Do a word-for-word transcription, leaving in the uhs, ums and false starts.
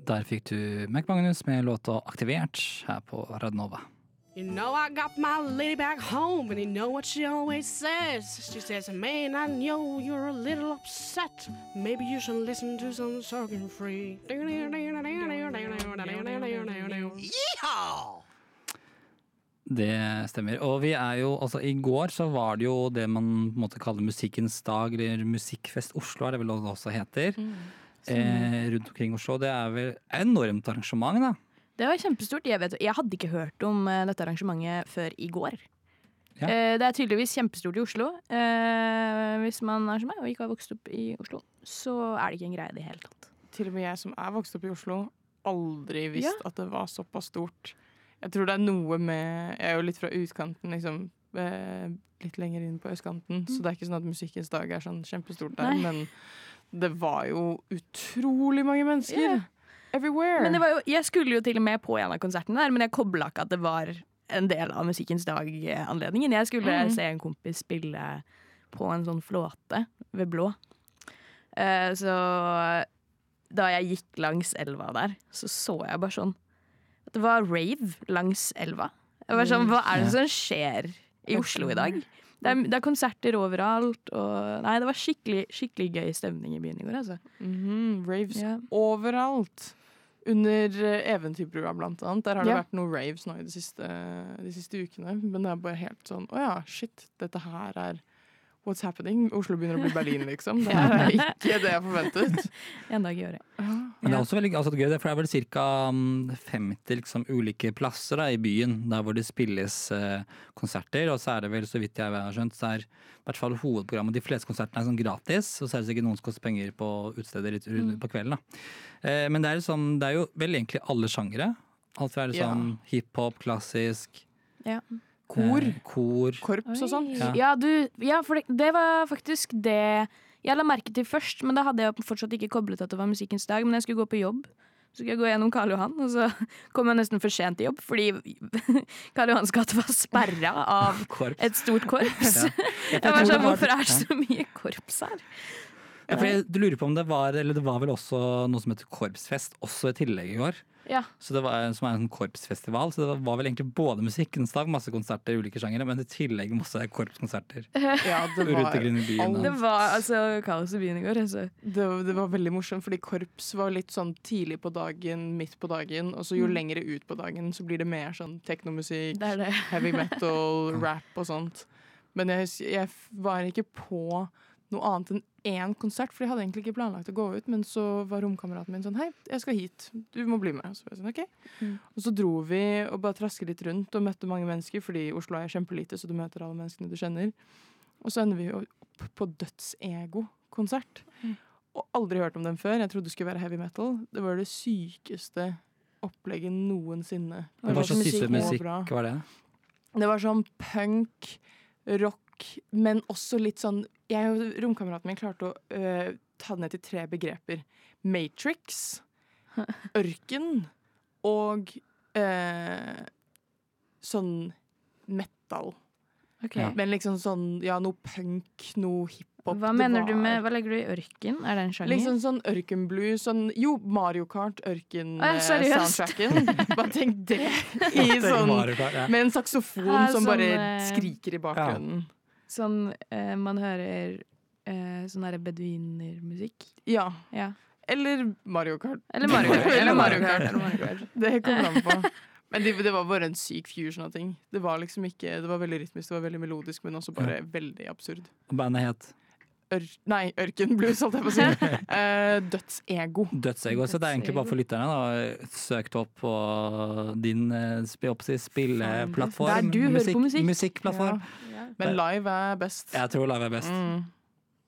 Der fikk du Mac Magnus med låta Aktivert her på Radnova. You know I got my lady back home, and you know what she always says. She says, man, I know you're a little upset. Maybe you should listen to some Sorghum Free. Yeehaw! Det stemmer. Og vi er jo, altså i går så var det jo det man på en måte kaller Musikkens dag, eller Musikkfest Oslo er det vel også heter. Mm. Eh, rundt omkring Oslo. Det er vel enormt arrangement da. Det var kjempestort. Jeg, vet, jeg hadde ikke hørt om uh, dette arrangementet før i går. Ja. Uh, det er tydeligvis kjempestort i Oslo. Uh, hvis man er som meg og ikke har vokst opp i Oslo, så er det ikke en greie i det hele tatt. Til og med jeg som er vokst opp i Oslo, aldri visst Ja. at det var såpass stort. Jeg tror det er noe med, jeg er jo litt fra utkanten, liksom, eh, litt lenger inn på østkanten, mm. så det er ikke sånn at Musikkens dag er sånn kjempestort der, Nei. Men det var jo utrolig mange mennesker. Yeah. Everywhere. Men det var jo, jeg skulle jo til og med på en av konsertene der, men jeg koblet ikke at det var en del av Musikkens dag-anledningen. Jeg skulle mm. se en kompis spille på en sånn flåte ved Blå. Uh, så da jeg gikk langs elva der, så så jeg bare sånn at det var rave langs elva. Jeg var sånn, hva er det som skjer i Oslo i dag? Det er, det er konserter overalt, og nei, det var skikkelig, skikkelig gøy stemning i byen i går, altså. Mm-hmm, raves ja. Overalt. Under eventyrprogram blant annet. Der har det ja. vært noen raves nå i de siste, de siste ukene. Men det er bare helt sånn, åja, shit, dette her er what's happening? Oslo begynner å bli Berlin, liksom. Det er ikke det jeg forventet. En dag i året. Men det er også veldig altså, gøy, for det er vel cirka femti liksom, ulike plasser da, i byen, der hvor det spilles eh, konserter, og så er det vel, så vidt jeg har skjønt, så er i hvert fall hovedprogrammet, de fleste konsertene er sånn gratis, og så er det sikkert noen som koster penger på utsteder mm. på kvelden. Da. Eh, men det er, liksom, det er jo vel egentlig alle sjangere. Alt fra sånn ja. Hiphop, klassisk, ja. Kor, eh, kor, korps og sånt. Ja, ja, du, ja for det, det var faktisk det jeg la merke til først, men da hadde jeg fortsatt ikke koblet at det var Musikkens dag, men jeg skulle gå på jobb. Så skulle jeg gå gjennom Karl Johan, og så kom jeg nesten for sent til jobb, fordi Karl Johans gate var sperret av et stort korps. Ja. Jeg, jeg var sånn, hvorfor er det så mye korps her? Ja, for jeg, du lurer på om det var, eller det var vel også noe som heter korpsfest, også i tillegg i år. Ja. Så det var, som er en sånn korpsfestival, så det var vel egentlig både Musikkens dag, masse konserter i ulike sjangere, men i tillegg masse korpskonserter. Ja, det var, byen, det var altså kaos i byen i går. Altså. Det, det var veldig morsomt, fordi korps var litt sånn tidlig på dagen, midt på dagen, og så jo mm. lengre ut på dagen, så blir det mer sånn teknomusikk, det det. heavy metal, rap og sånt. Men jeg, jeg var ikke på noe annet enn én konsert, for jeg hadde egentlig ikke planlagt å gå ut, men så var romkameraten min sånn, hei, jeg skal hit, du må bli med. Så var jeg sånn, ok. Mm. Og så dro vi og bare trasket litt rundt og møtte mange mennesker, fordi Oslo er kjempelite, så du møter alle menneskene du kjenner. Og så ender vi opp på Dødsego-konsert. Mm. Og aldri hørt om dem før. Jeg trodde det skulle være heavy metal. Det var det sykeste opplegget noensinne. Det var så type musikk, var det? Det var sånn punk, rock, men også litt sånn, jeg og romkameraten min klarte å uh, ta ned til tre begreper. Matrix, ørken og uh, sånn metal. Okay. Men liksom sånn, ja, noe punk, noe hiphop. Hva mener du med, hva legger du i ørken? Er det en sjanger? Liksom sånn ørkenblues, sånn, jo, Mario Kart, ørken ah, soundtracken. Bare tenk det i sånn, med en saksofon ja, som sånn, bare skriker i bakgrunnen. Ja. Sånn, eh, man hører eh, sånn der beduinermusikk. Ja. ja. Eller Mario Kart. Eller Mario Kart. Eller Mario Kart. Eller Mario Kart. Det kommer an på. Men det, det var bare en syk fusion av ting. Det var liksom ikke, det var veldig rytmisk, det var veldig melodisk, men også bare ja. veldig absurd. Og bandet het? Ør, nei, Ørkenblues, holdt jeg på å si. uh, Dødsego. Dødsego, så det er egentlig bare for lytterne da. Søkt opp på din spilleplattform. Der du hører musikk, på musikk. Musikkplattform. Ja. Ja. Men live er best. Jeg tror live er best. Mm.